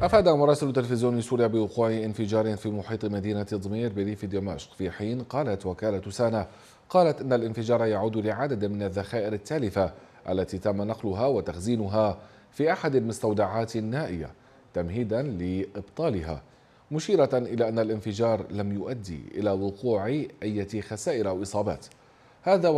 أفاد مراسل تلفزيون سوريا بوقوع انفجار في محيط مدينة ضمير بريف دمشق، في حين قالت وكالة سانا إن الانفجار يعود لعدد من الذخائر التالفة التي تم نقلها وتخزينها في أحد المستودعات النائية تمهيدا لإبطالها، مشيرة إلى أن الانفجار لم يؤدي إلى وقوع أي خسائر أو إصابات. هذا